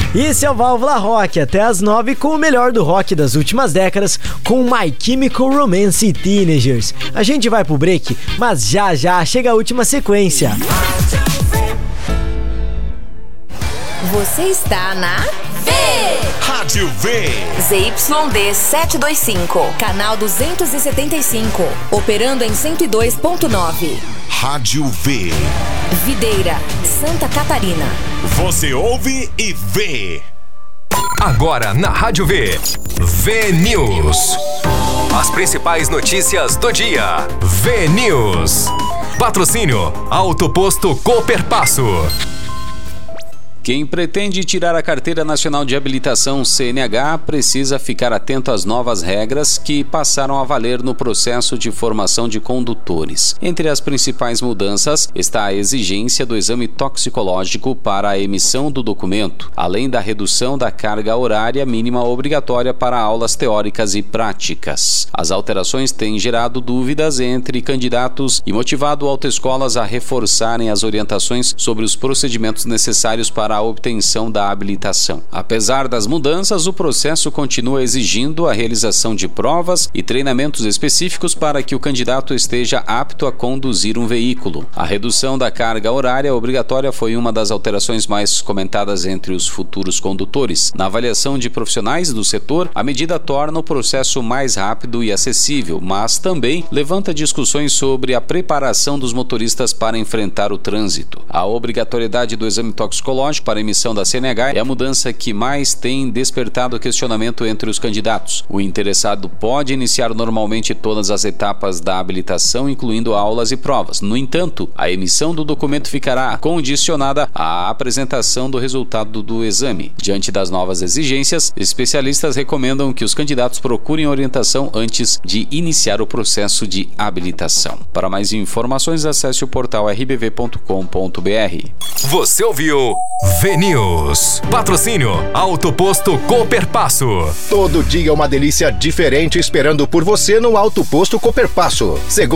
Esse é o Válvula Rock, até as 9 com o melhor do rock das últimas décadas, com My Chemical Romance e Teenagers. A gente vai pro break, mas já já chega a última sequência. Você está na Rádio V. ZYD 725, canal 275, operando em 102.9. Rádio V. Videira, Santa Catarina. Você ouve e vê. Agora na Rádio V. V News. As principais notícias do dia. V News. Patrocínio Auto Posto Cooperpasso. Quem pretende tirar a Carteira Nacional de Habilitação CNH precisa ficar atento às novas regras que passaram a valer no processo de formação de condutores. Entre as principais mudanças está a exigência do exame toxicológico para a emissão do documento, além da redução da carga horária mínima obrigatória para aulas teóricas e práticas. As alterações têm gerado dúvidas entre candidatos e motivado autoescolas a reforçarem as orientações sobre os procedimentos necessários para a obtenção da habilitação. Apesar das mudanças, o processo continua exigindo a realização de provas e treinamentos específicos para que o candidato esteja apto a conduzir um veículo. A redução da carga horária obrigatória foi uma das alterações mais comentadas entre os futuros condutores. Na avaliação de profissionais do setor, a medida torna o processo mais rápido e acessível, mas também levanta discussões sobre a preparação dos motoristas para enfrentar o trânsito. A obrigatoriedade do exame toxicológico para a emissão da CNH é a mudança que mais tem despertado questionamento entre os candidatos. O interessado pode iniciar normalmente todas as etapas da habilitação, incluindo aulas e provas. No entanto, a emissão do documento ficará condicionada à apresentação do resultado do exame. Diante das novas exigências, especialistas recomendam que os candidatos procurem orientação antes de iniciar o processo de habilitação. Para mais informações, acesse o portal rbv.com.br. Você ouviu V News. Patrocínio Auto Posto Cooperpasso. Todo dia uma delícia diferente esperando por você no Auto Posto Cooperpasso.